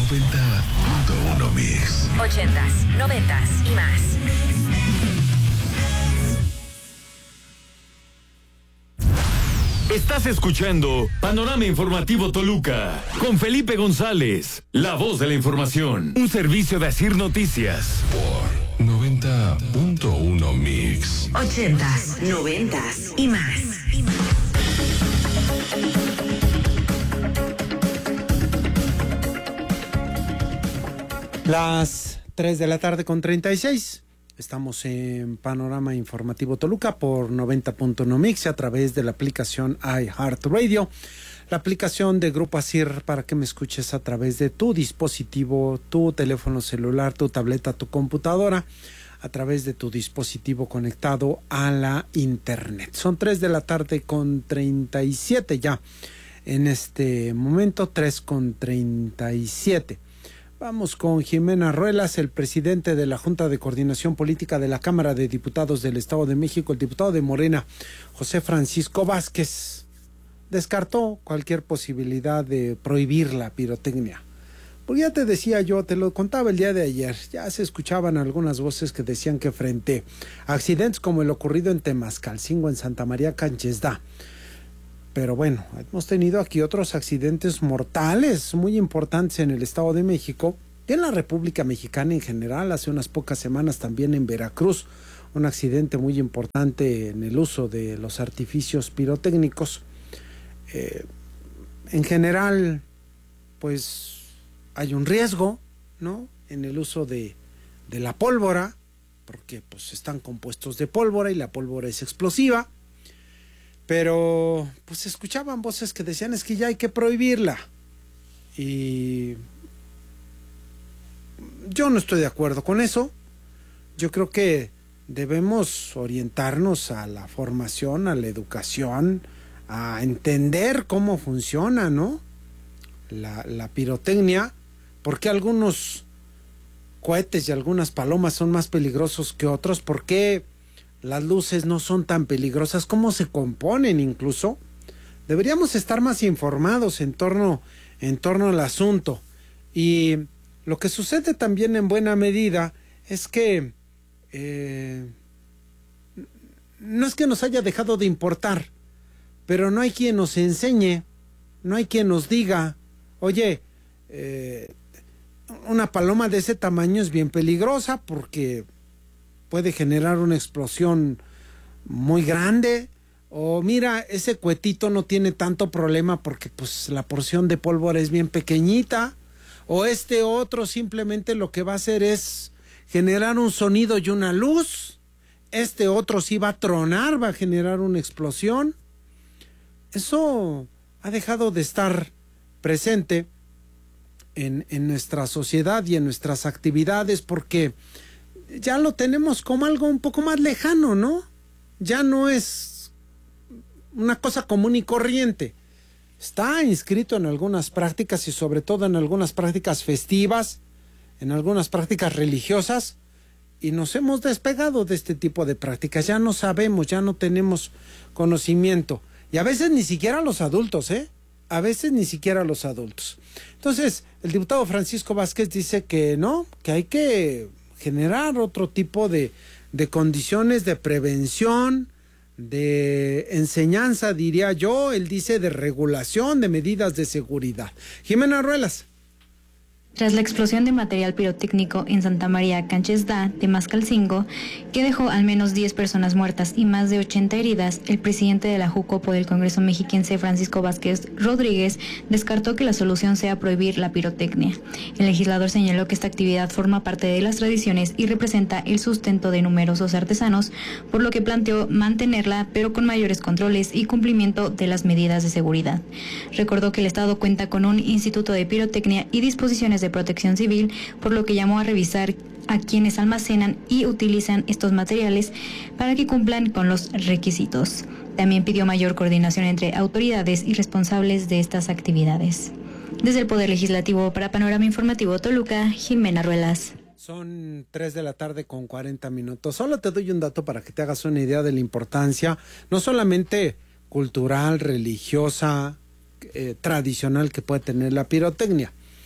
90.1 Mix. 80s, 90s y más. Estás escuchando Panorama Informativo Toluca con Felipe González, la voz de la información. Un servicio de Asir Noticias. Por 90.1 Mix. 80s, 90s y más. Las 3 de la tarde con 36. Estamos en Panorama Informativo Toluca por 90.1 Mix a través de la aplicación iHeartRadio, la aplicación de Grupo Asir para que me escuches a través de tu dispositivo, tu teléfono celular, tu tableta, tu computadora, a través de tu dispositivo conectado a la internet. Son 3 de la tarde con 37 ya. En este momento 3 con 37. Vamos con Jimena Ruelas, el presidente de la Junta de Coordinación Política de la Cámara de Diputados del Estado de México, el diputado de Morena, José Francisco Vázquez, descartó cualquier posibilidad de prohibir la pirotecnia. Porque ya te decía yo, te lo contaba el día de ayer, ya se escuchaban algunas voces que decían que frente a accidentes como el ocurrido en Temascalcingo, en Santa María Canchesda, pero bueno, hemos tenido aquí otros accidentes mortales muy importantes en el Estado de México y en la República Mexicana en general. Hace unas pocas semanas también en Veracruz, un accidente muy importante en el uso de los artificios pirotécnicos. En general, pues hay un riesgo, ¿no?, en el uso de la pólvora, porque pues están compuestos de pólvora y la pólvora es explosiva. Pero pues escuchaban voces que decían es que ya hay que prohibirla. Y yo no estoy de acuerdo con eso. Yo creo que debemos orientarnos a la formación, a la educación, a entender cómo funciona, ¿no?, la pirotecnia, porque algunos cohetes y algunas palomas son más peligrosos que otros, porque las luces no son tan peligrosas, cómo se componen incluso. Deberíamos estar más informados en torno al asunto. Y lo que sucede también en buena medida es que no es que nos haya dejado de importar, pero no hay quien nos enseñe, no hay quien nos diga, oye, una paloma de ese tamaño es bien peligrosa porque puede generar una explosión muy grande, o mira, ese cuetito no tiene tanto problema porque pues la porción de pólvora es bien pequeñita, o este otro simplemente lo que va a hacer es generar un sonido y una luz, este otro sí va a tronar, va a generar una explosión. Eso ha dejado de estar presente en nuestra sociedad y en nuestras actividades porque ya lo tenemos como algo un poco más lejano, ¿no? Ya no es una cosa común y corriente. Está inscrito en algunas prácticas y sobre todo en algunas prácticas festivas, en algunas prácticas religiosas, y nos hemos despegado de este tipo de prácticas. Ya no sabemos, ya no tenemos conocimiento. Y a veces ni siquiera los adultos, A veces ni siquiera los adultos. Entonces, el diputado Francisco Vázquez dice que no, que hay que generar otro tipo de condiciones de prevención, de enseñanza, diría yo. Él dice de regulación, de medidas de seguridad. Jimena Ruelas. Tras la explosión de material pirotécnico en Santa María Canchesda, Temascalcingo, que dejó al menos 10 personas muertas y más de 80 heridas, el presidente de la Jucopo del Congreso mexiquense, Francisco Vázquez Rodríguez, descartó que la solución sea prohibir la pirotecnia. El legislador señaló que esta actividad forma parte de las tradiciones y representa el sustento de numerosos artesanos, por lo que planteó mantenerla, pero con mayores controles y cumplimiento de las medidas de seguridad. Recordó que el Estado cuenta con un instituto de pirotecnia y disposiciones de protección civil, por lo que llamó a revisar a quienes almacenan y utilizan estos materiales para que cumplan con los requisitos. También pidió mayor coordinación entre autoridades y responsables de estas actividades. Desde el Poder Legislativo para Panorama Informativo Toluca, Jimena Ruelas. Son 3 de la tarde con 40 minutos. Solo te doy un dato para que te hagas una idea de la importancia, no solamente cultural, religiosa, tradicional que puede tener la pirotecnia.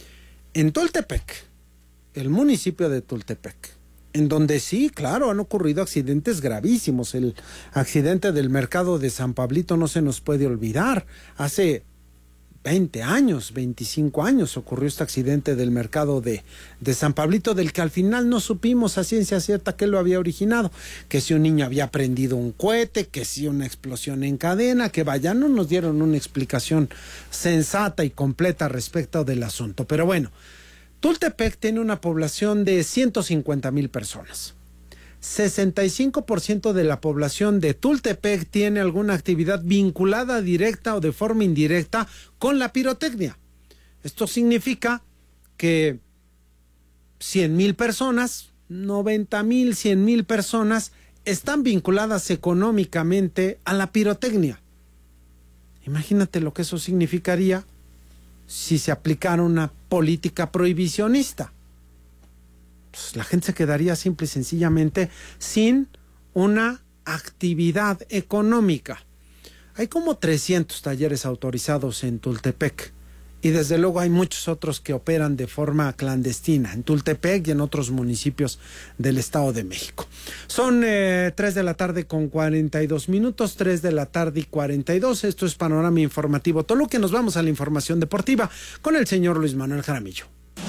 en Tultepec, el municipio de Tultepec, en donde sí, claro, han ocurrido accidentes gravísimos. El accidente del mercado de San Pablito no se nos puede olvidar. Hace 20 años, 25 años ocurrió este accidente del mercado de San Pablito, del que al final no supimos a ciencia cierta qué lo había originado, que si un niño había prendido un cohete, que si una explosión en cadena, que vaya, no nos dieron una explicación sensata y completa respecto del asunto. Pero bueno, Tultepec tiene una población de 150,000 personas. 65% de la población de Tultepec tiene alguna actividad vinculada directa o de forma indirecta con la pirotecnia. Esto significa que 100,000 personas, 90,000, 100,000 personas están vinculadas económicamente a la pirotecnia. Imagínate lo que eso significaría si se aplicara una política prohibicionista. Pues la gente se quedaría simple y sencillamente sin una actividad económica. Hay como 300 talleres autorizados en Tultepec y desde luego hay muchos otros que operan de forma clandestina en Tultepec y en otros municipios del Estado de México. Son 3 de la tarde con 42 minutos, 3 de la tarde y 42. Esto es Panorama Informativo Toluca. Nos vamos a la información deportiva con el señor Luis Manuel Jaramillo.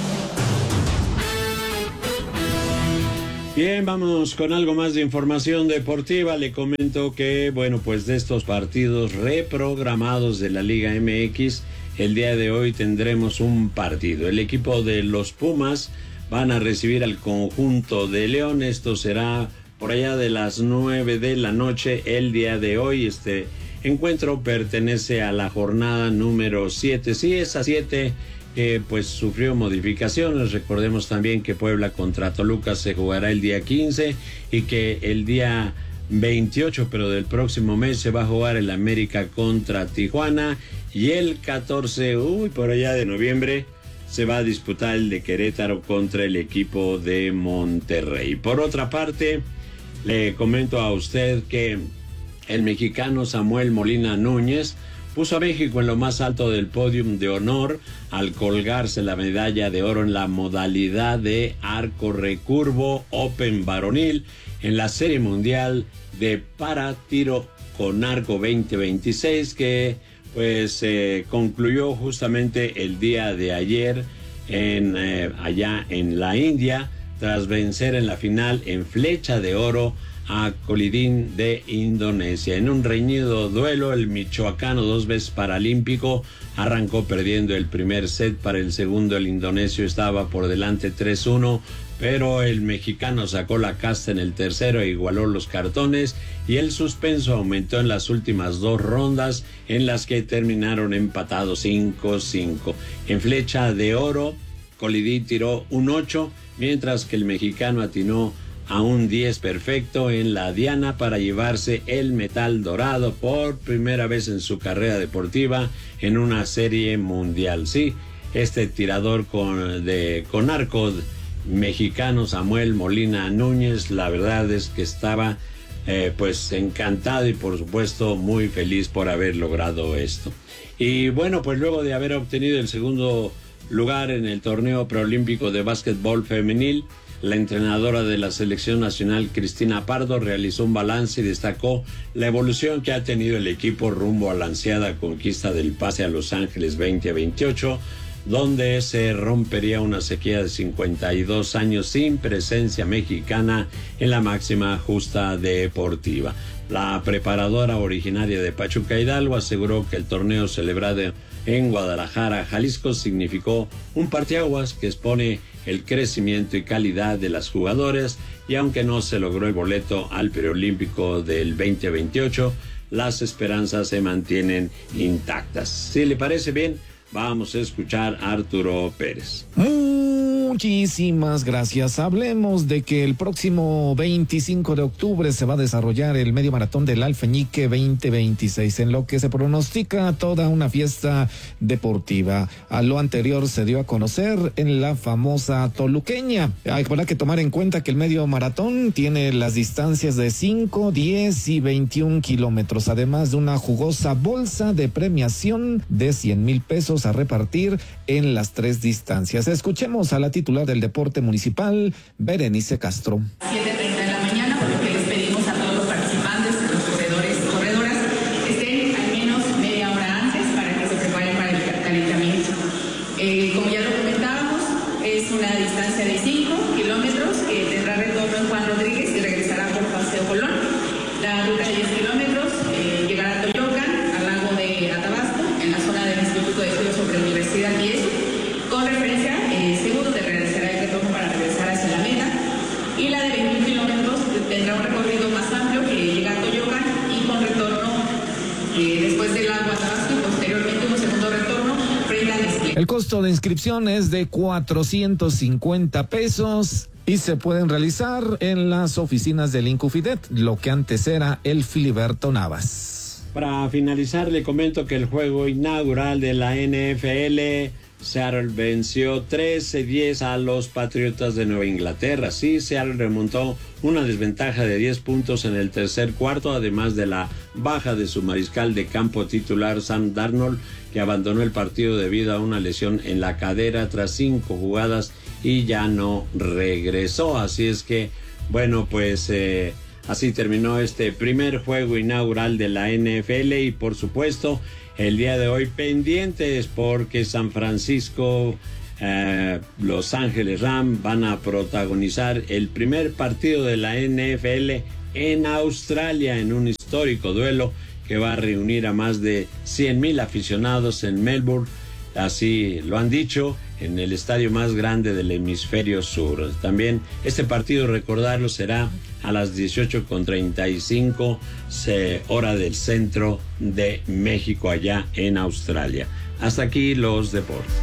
Bien, vamos con algo más de información deportiva. Le comento que, bueno, pues de estos partidos reprogramados de la Liga MX, el día de hoy tendremos un partido. El equipo de los Pumas van a recibir al conjunto de León. Esto será por allá de las 9 de la noche el día de hoy. Este encuentro pertenece a la jornada número 7. Sí, esa 7 que pues sufrió modificaciones. Recordemos también que Puebla contra Toluca se jugará el día 15 y que el día 28, pero del próximo mes, se va a jugar el América contra Tijuana, y el 14, por allá de noviembre, se va a disputar el de Querétaro contra el equipo de Monterrey. Por otra parte, le comento a usted que el mexicano Samuel Molina Núñez puso a México en lo más alto del podium de honor al colgarse la medalla de oro en la modalidad de arco recurvo Open varonil en la Serie Mundial de para tiro con arco 2026, que pues concluyó justamente el día de ayer allá en la India, tras vencer en la final en flecha de oro a Colidín de Indonesia. En un reñido duelo, el michoacano, 2 veces paralímpico, arrancó perdiendo el primer set. Para el segundo, el indonesio estaba por delante 3-1, pero el mexicano sacó la casta en el tercero e igualó los cartones, y el suspenso aumentó en las últimas 2 rondas, en las que terminaron empatados 5-5. En flecha de oro, Colidín tiró un 8, mientras que el mexicano atinó a un 10 perfecto en la diana para llevarse el metal dorado por primera vez en su carrera deportiva en una serie mundial. Sí, este tirador con arco mexicano, Samuel Molina Núñez, la verdad es que estaba pues encantado y por supuesto muy feliz por haber logrado esto. Y bueno, pues luego de haber obtenido el segundo lugar en el torneo preolímpico de básquetbol femenil, la entrenadora de la selección nacional, Cristina Pardo, realizó un balance y destacó la evolución que ha tenido el equipo rumbo a la ansiada conquista del pase a Los Ángeles 2028, donde se rompería una sequía de 52 años sin presencia mexicana en la máxima justa deportiva. La preparadora, originaria de Pachuca Hidalgo, aseguró que el torneo celebrado en Guadalajara, Jalisco, significó un parteaguas que expone el crecimiento y calidad de las jugadoras, y aunque no se logró el boleto al preolímpico del 2028, las esperanzas se mantienen intactas. Si le parece bien, vamos a escuchar a Arturo Pérez. Muy Muchísimas gracias. Hablemos de que el próximo 25 de octubre se va a desarrollar el medio maratón del Alfeñique 2026, en lo que se pronostica toda una fiesta deportiva. A lo anterior se dio a conocer en la famosa toluqueña. Habrá que tomar en cuenta que el medio maratón tiene las distancias de 5, 10 y 21 kilómetros, además de una jugosa bolsa de premiación de 100,000 pesos a repartir en las 3 distancias. Escuchemos a la titular del deporte municipal, Berenice Castro. 7:30 de la mañana, por lo que les pedimos a todos los participantes, los corredores y corredoras, estén al menos media hora antes para que se preparen para el calentamiento. Como ya lo comentábamos, es una distancia de 5 kilómetros que tendrá retorno en Juan Rodríguez y regresará por Paseo Colón. La ruta de 10 kilómetros llegará a Toyocan, al lago de Atabasco, en la zona del Instituto de Estudios sobre Universidad y eso, con referencia seguro de regresará el retorno para regresar hacia la meta. Y la de 21 kilómetros tendrá un recorrido más amplio que llega a Toyocan y con retorno después del lago Atabasco y posteriormente un segundo retorno frente al despliegue. El costo de inscripción es de 450 pesos y se pueden realizar en las oficinas del Incufidet, lo que antes era el Filiberto Navas. Para finalizar, le comento que el juego inaugural de la NFL, Seattle venció 13-10 a los Patriotas de Nueva Inglaterra. Sí, Seattle remontó una desventaja de 10 puntos en el tercer cuarto, además de la baja de su mariscal de campo titular Sam Darnold, que abandonó el partido debido a una lesión en la cadera tras 5 jugadas y ya no regresó. Así es que, bueno, pues así terminó este primer juego inaugural de la NFL y por supuesto el día de hoy pendientes porque San Francisco, Los Ángeles Rams van a protagonizar el primer partido de la NFL en Australia en un histórico duelo que va a reunir a más de 100,000 aficionados en Melbourne. Así lo han dicho, en el estadio más grande del hemisferio sur. También este partido, recordarlo, será a las 18:35 hora del centro de México, allá en Australia. Hasta aquí los deportes.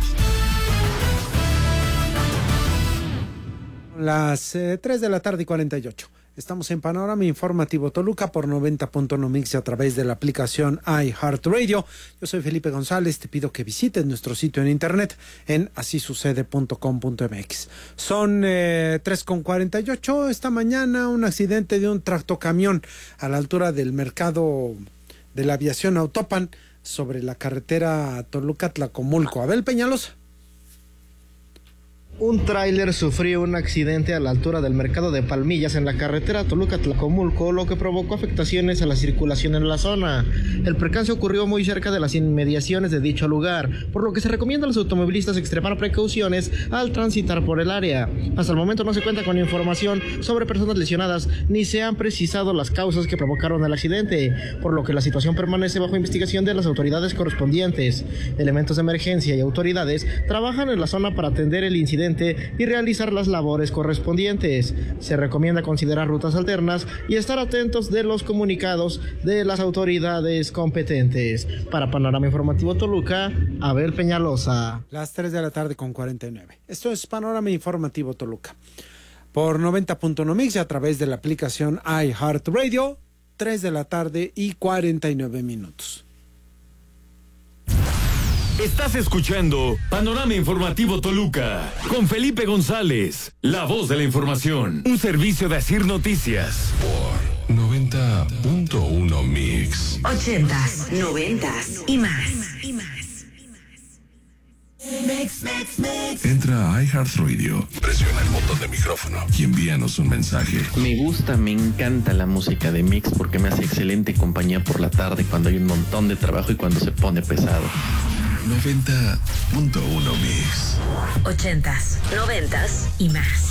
Las 3 de la tarde y 48. Estamos en Panorama Informativo Toluca por 90.1 Mix a través de la aplicación iHeartRadio. Yo soy Felipe González. Te pido que visites nuestro sitio en internet en asisucede.com.mx. Son 3:48. Esta mañana un accidente de un tractocamión a la altura del mercado de la aviación Autopan sobre la carretera Toluca-Tlacomulco. Abel Peñalosa. Un tráiler sufrió un accidente a la altura del mercado de Palmillas en la carretera Toluca-Tlacomulco, lo que provocó afectaciones a la circulación en la zona. El percance ocurrió muy cerca de las inmediaciones de dicho lugar, por lo que se recomienda a los automovilistas extremar precauciones al transitar por el área. Hasta el momento no se cuenta con información sobre personas lesionadas, ni se han precisado las causas que provocaron el accidente, por lo que la situación permanece bajo investigación de las autoridades correspondientes. Elementos de emergencia y autoridades trabajan en la zona para atender el incidente y realizar las labores correspondientes. Se recomienda considerar rutas alternas y estar atentos de los comunicados de las autoridades competentes. Para Panorama Informativo Toluca, Abel Peñalosa. Las 3 de la tarde con 49. Esto es Panorama Informativo Toluca. Por 90.1 Mix a través de la aplicación iHeartRadio, 3 de la tarde y 49 minutos. Estás escuchando Panorama Informativo Toluca con Felipe González, la voz de la información, un servicio de Asir Noticias. Por 90.1 Mix. 80s, 90s y más. Entra a iHeartRadio, presiona el botón de micrófono y envíanos un mensaje. Me encanta la música de Mix porque me hace excelente compañía por la tarde cuando hay un montón de trabajo y cuando se pone pesado. 90.1 Mix. 80s, 90s y más.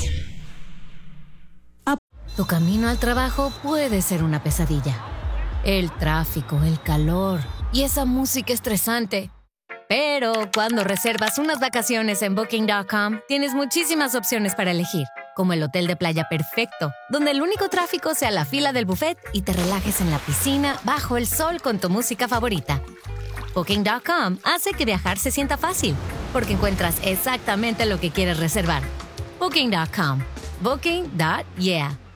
Tu camino al trabajo puede ser una pesadilla. El tráfico, el calor y esa música estresante. Pero cuando reservas unas vacaciones en Booking.com, tienes muchísimas opciones para elegir, como el hotel de playa perfecto, donde el único tráfico sea la fila del buffet y te relajes en la piscina bajo el sol con tu música favorita. Booking.com hace que viajar se sienta fácil, porque encuentras exactamente lo que quieres reservar, Booking.com. Booking.yeah.